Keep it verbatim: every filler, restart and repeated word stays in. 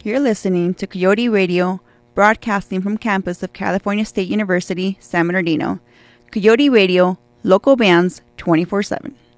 You're listening to Coyote Radio, broadcasting from campus of California State University, San Bernardino. Coyote Radio, local bands twenty-four seven.